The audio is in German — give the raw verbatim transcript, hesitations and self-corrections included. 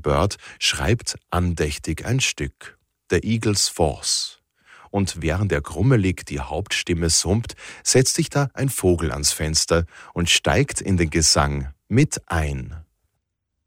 Bird schreibt andächtig ein Stück, The Eagle's Force. Und während er grummelig die Hauptstimme summt, setzt sich da ein Vogel ans Fenster und steigt in den Gesang mit ein.